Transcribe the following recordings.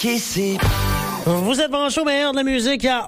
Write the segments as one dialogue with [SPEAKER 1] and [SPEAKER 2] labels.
[SPEAKER 1] ici.
[SPEAKER 2] Vous êtes branchés au meilleur de la musique à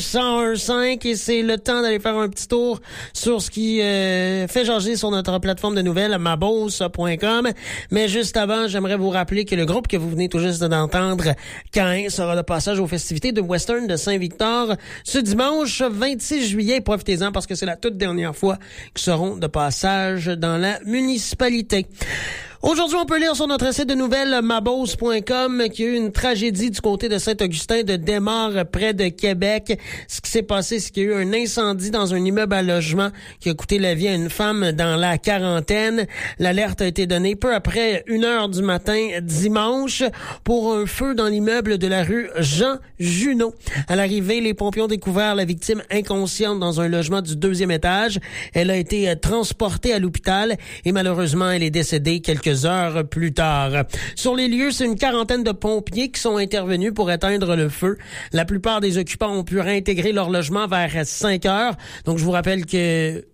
[SPEAKER 2] O101.5 et c'est le temps d'aller faire un petit tour sur ce qui fait jaser sur notre plateforme de nouvelles, maboss.com. Mais juste avant, j'aimerais vous rappeler que le groupe que vous venez tout juste d'entendre, Caïn, sera de passage aux festivités de Western de Saint-Victor ce dimanche 26 juillet. Profitez-en parce que c'est la toute dernière fois qu'ils seront de passage dans la municipalité. Aujourd'hui, on peut lire sur notre site de nouvelles maboss.com qu'il y a eu une tragédie du côté de Saint-Augustin de Desmaures près de Québec. Ce qui s'est passé, c'est qu'il y a eu un incendie dans un immeuble à logement qui a coûté la vie à une femme dans la quarantaine. L'alerte a été donnée peu après 1h du matin dimanche pour un feu dans l'immeuble de la rue Jean Junot. À l'arrivée, les pompiers ont découvert la victime inconsciente dans un logement du 2e étage. Elle a été transportée à l'hôpital et malheureusement, elle est décédée quelques heures plus tard. Sur les lieux, c'est une quarantaine de pompiers qui sont intervenus pour éteindre le feu. La plupart des occupants ont pu réintégrer leur logement vers 5 heures. Donc, je vous rappelle que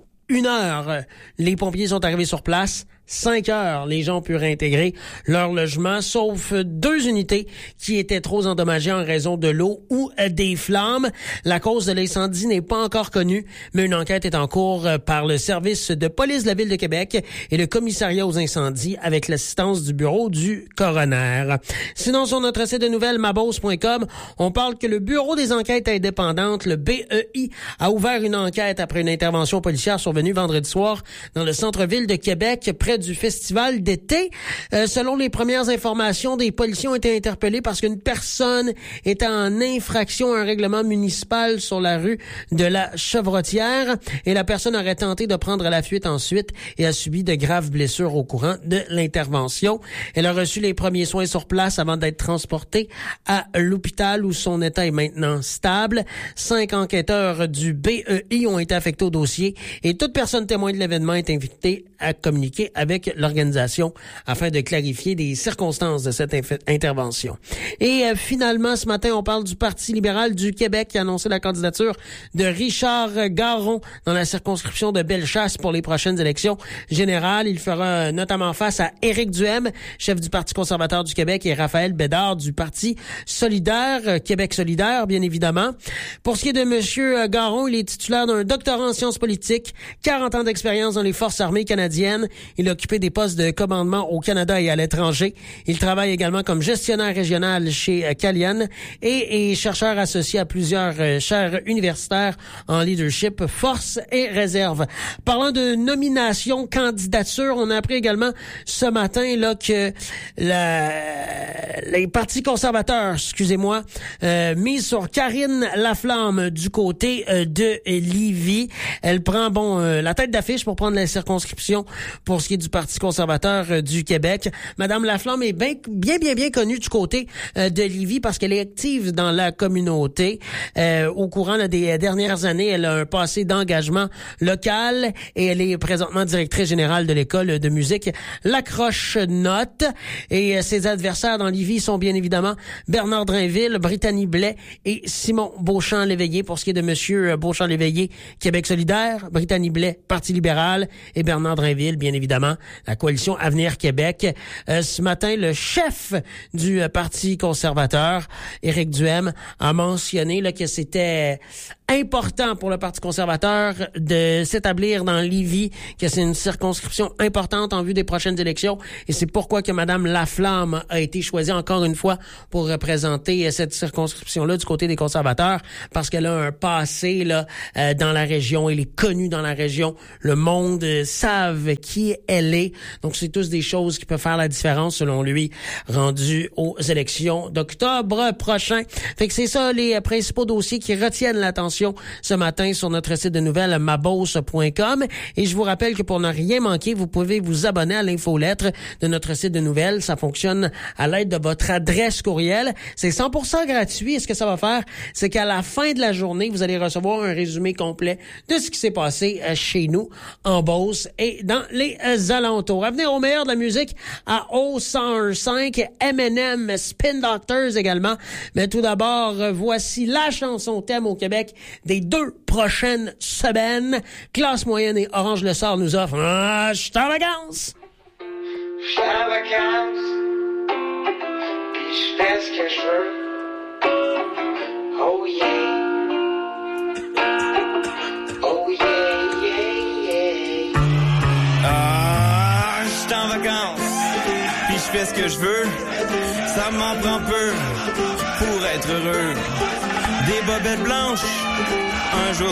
[SPEAKER 2] 1 heure, les pompiers sont arrivés sur place. 5 heures, les gens ont pu réintégrer leur logement, sauf 2 unités qui étaient trop endommagées en raison de l'eau ou des flammes. La cause de l'incendie n'est pas encore connue, mais une enquête est en cours par le service de police de la Ville de Québec et le commissariat aux incendies avec l'assistance du bureau du coroner. Sinon, sur notre site de nouvelles maboss.com, on parle que le bureau des enquêtes indépendantes, le BEI, a ouvert une enquête après une intervention policière survenue vendredi soir dans le centre-ville de Québec, près du festival d'été. Selon les premières informations, des policiers ont été interpellés parce qu'une personne était en infraction à un règlement municipal sur la rue de la Chevrotière et la personne aurait tenté de prendre la fuite ensuite et a subi de graves blessures au courant de l'intervention. Elle a reçu les premiers soins sur place avant d'être transportée à l'hôpital où son état est maintenant stable. 5 enquêteurs du BEI ont été affectés au dossier et toute personne témoin de l'événement est invitée à communiquer avec l'organisation afin de clarifier les circonstances de cette intervention. Et finalement, ce matin, on parle du Parti libéral du Québec qui a annoncé la candidature de Richard Garon dans la circonscription de Bellechasse pour les prochaines élections générales. Il fera notamment face à Éric Duhem, chef du Parti conservateur du Québec, et Raphaël Bédard du Parti solidaire, Québec solidaire, bien évidemment. Pour ce qui est de Monsieur Garon, il est titulaire d'un doctorat en sciences politiques, 40 ans d'expérience dans les forces armées canadiennes. Il a occupé des postes de commandement au Canada et à l'étranger. Il travaille également comme gestionnaire régional chez Calian et est chercheur associé à plusieurs chaires universitaires en leadership, force et réserve. Parlant de nomination, candidature, on a appris également ce matin là que les partis conservateurs, misent sur Karine Laflamme du côté de Lévis. Elle prend la tête d'affiche pour prendre la circonscription pour ce qui est du Parti conservateur du Québec. Madame Laflamme est bien connue du côté de Lévis parce qu'elle est active dans la communauté. Au courant des dernières années, elle a un passé d'engagement local et elle est présentement directrice générale de l'école de musique La Croche-Note. Et ses adversaires dans Lévis sont bien évidemment Bernard Drainville, Brittany Blais et Simon Beauchamp-Léveillé. Pour ce qui est de Monsieur Beauchamp-Léveillé, Québec solidaire, Brittany Blais, Parti libéral et Bernard Drainville, bien évidemment, la coalition Avenir Québec. Ce matin, le chef du Parti conservateur, Éric Duhem, a mentionné là, que c'était important pour le Parti conservateur de s'établir dans Lévis, que c'est une circonscription importante en vue des prochaines élections et c'est pourquoi que Madame Laflamme a été choisie encore une fois pour représenter cette circonscription-là du côté des conservateurs parce qu'elle a un passé là dans la région, elle est connue dans la région, le monde savent qui elle est, donc c'est tous des choses qui peuvent faire la différence selon lui rendu aux élections d'octobre prochain. Fait que c'est ça les principaux dossiers qui retiennent l'attention ce matin sur notre site de nouvelles maboss.com et je vous rappelle que pour ne rien manquer, vous pouvez vous abonner à l'infolettre de notre site de nouvelles. Ça fonctionne à l'aide de votre adresse courriel. C'est 100% gratuit et ce que ça va faire, c'est qu'à la fin de la journée, vous allez recevoir un résumé complet de ce qui s'est passé chez nous en Beauce et dans les alentours. À venir au meilleur de la musique à O101.5, M&M, Spin Doctors également. Mais tout d'abord, voici la chanson thème au Québec des 2 prochaines semaines. Classe moyenne et Orange Le Sort nous offrent Je suis en vacances.
[SPEAKER 1] Je suis en vacances, puis puis je fais ce que je veux. Oh yeah. Oh yeah, yeah, yeah.
[SPEAKER 3] Ah, j'suis en vacances, puis je fais ce que je veux. Ça m'en prend peu pour être heureux. Des bobettes blanches, un jour